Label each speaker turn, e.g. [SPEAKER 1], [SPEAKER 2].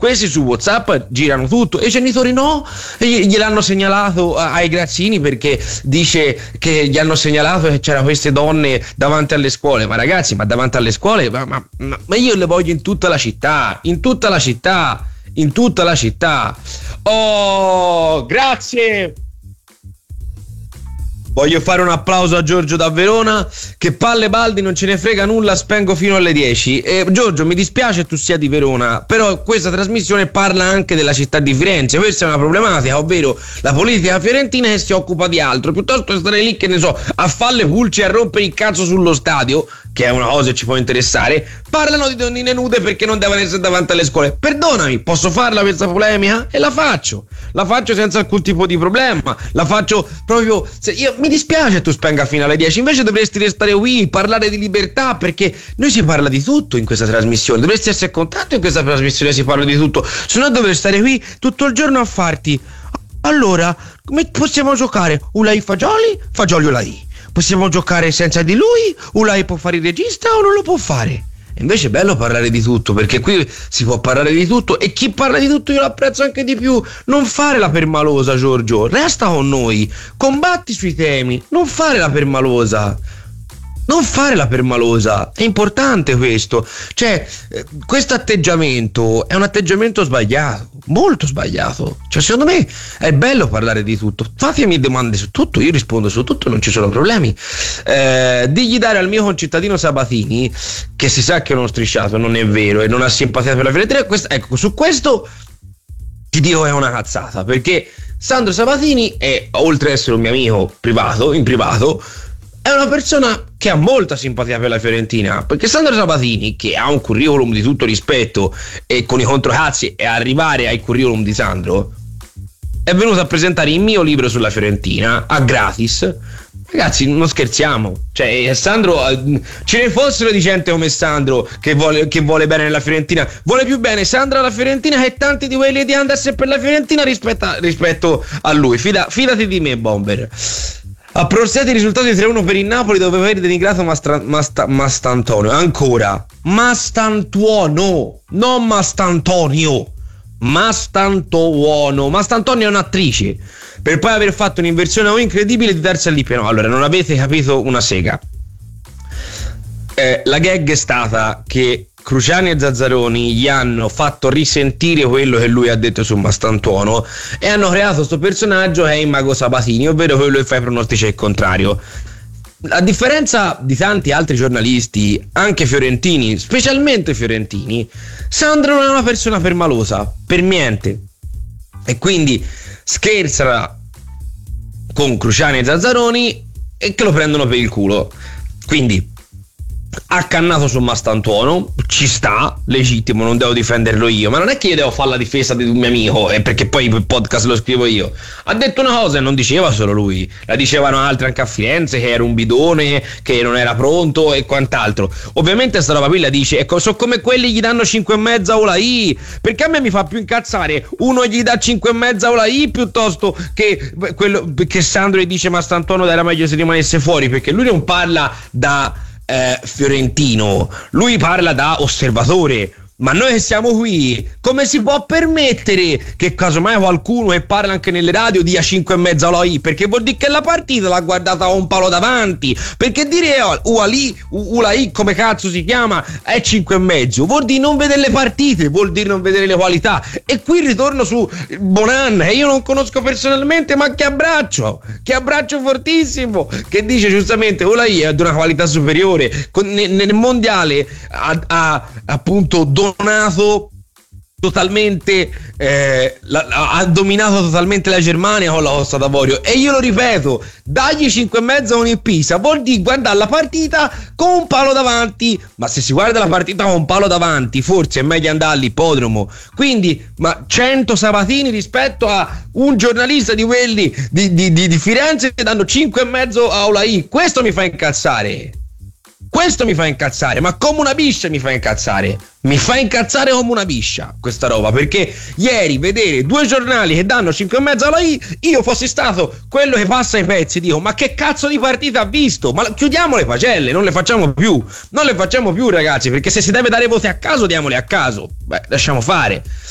[SPEAKER 1] questi su WhatsApp girano tutto e i genitori no, e gliel'hanno segnalato ai Grazzini perché dice che gli hanno segnalato che c'erano queste donne davanti alle scuole. Ma ragazzi, ma davanti alle scuole, ma io le voglio in tutta la città, in tutta la città. Oh, grazie. Voglio fare un applauso a Giorgio da Verona. Che palle baldi, non ce ne frega nulla, spengo fino alle 10. Giorgio, mi dispiace tu sia di Verona, però questa trasmissione parla anche della città di Firenze. Questa è una problematica, ovvero la politica fiorentina che si occupa di altro, piuttosto che stare lì, che ne so, a fare le pulci, a rompere il cazzo sullo stadio, che è una cosa che ci può interessare. Parlano di donnine nude perché non devono essere davanti alle scuole. Perdonami, posso farla questa polemica? E la faccio senza alcun tipo di problema. La faccio proprio. Mi dispiace tu spenga fino alle 10, invece dovresti restare qui, parlare di libertà, perché noi si parla di tutto in questa trasmissione. Dovresti essere contento, in questa trasmissione si parla di tutto, se no dovresti stare qui tutto il giorno a farti. Allora, come possiamo giocare? Ulai fagioli Ulai. Possiamo giocare senza di lui? Ulai può fare il regista o non lo può fare? Invece è bello parlare di tutto, perché qui si può parlare di tutto, e chi parla di tutto io lo apprezzo anche di più. Non fare la permalosa, Giorgio, resta con noi, combatti sui temi, non fare la permalosa. È importante questo. Cioè, questo atteggiamento è un atteggiamento sbagliato, molto sbagliato. Cioè, secondo me è bello parlare di tutto. Fatemi domande su tutto, io rispondo su tutto, non ci sono problemi. Digli dare al mio concittadino Sabatini, che si sa che è uno strisciato, non è vero, e non ha simpatia per la Fiorentina. Ecco, su questo ti dico che è una cazzata, perché Sandro Sabatini è, oltre ad essere un mio amico privato, in privato, è una persona che ha molta simpatia per la Fiorentina, perché Sandro Sabatini, che ha un curriculum di tutto rispetto e con i controcazzi, e arrivare al curriculum di Sandro, è venuto a presentare il mio libro sulla Fiorentina a gratis. Ragazzi, non scherziamo, cioè Sandro, ce ne fossero di gente come Sandro che vuole bene nella Fiorentina, vuole più bene Sandro alla Fiorentina che tanti di quelli di Andersen per la Fiorentina rispetto a lui. Fidati di me, Bomber. A pronunciati i risultati di 3-1 per il Napoli, dove aver denigrato Mastantonio. Ancora Mastantuono, non Mastantonio. Mastantonio è un'attrice, per poi aver fatto un'inversione incredibile di darsi all'Ipia. No, allora non avete capito una sega. La gag è stata che Cruciani e Zazzaroni gli hanno fatto risentire quello che lui ha detto su Mastantuono e hanno creato questo personaggio che è il mago Sabatini, ovvero quello che fa i pronostici al contrario. A differenza di tanti altri giornalisti, anche fiorentini, specialmente fiorentini, Sandro non è una persona permalosa, per niente, e quindi scherza con Cruciani e Zazzaroni e che lo prendono per il culo. Quindi accannato su Mastantuono, ci sta, legittimo, non devo difenderlo io, ma non è che io devo fare la difesa di un mio amico, perché poi il podcast lo scrivo io. Ha detto una cosa e non diceva solo lui, la dicevano altri anche a Firenze, che era un bidone, che non era pronto e quant'altro. Ovviamente sta roba qui la dice, sono come quelli gli danno 5,5 o la I, perché a me mi fa più incazzare uno gli dà 5,5 o la I piuttosto che quello che Sandro gli dice Mastantuono era meglio se rimanesse fuori, perché lui non parla da fiorentino, lui parla da osservatore. Ma noi che siamo qui, come si può permettere che casomai qualcuno che parla anche nelle radio dia 5,5 alla I? Perché vuol dire che la partita l'ha guardata a un palo davanti. Perché dire Ulai, come cazzo si chiama, è 5,5, vuol dire non vedere le partite, vuol dire non vedere le qualità. E qui ritorno su Bonan, che io non conosco personalmente, ma che abbraccio fortissimo, che dice giustamente Ulai è di una qualità superiore. Nel mondiale ha appunto dominato totalmente, ha dominato totalmente la Germania con la Costa d'Avorio. E io lo ripeto, dagli 5,5 a ogni Pisa vuol dire guardare la partita con un palo davanti. Ma se si guarda la partita con un palo davanti, forse è meglio andare all'ippodromo. Quindi, ma 100 Sabatini rispetto a un giornalista di quelli di Firenze che danno 5,5 a Ulai. Questo mi fa incazzare. Ma come una biscia mi fa incazzare come una biscia questa roba, perché ieri vedere due giornali che danno 5,5 alla I, io fossi stato quello che passa i pezzi, dico ma che cazzo di partita ha visto? Ma chiudiamo le pagelle, non le facciamo più ragazzi, perché se si deve dare voti a caso diamole a caso, lasciamo fare.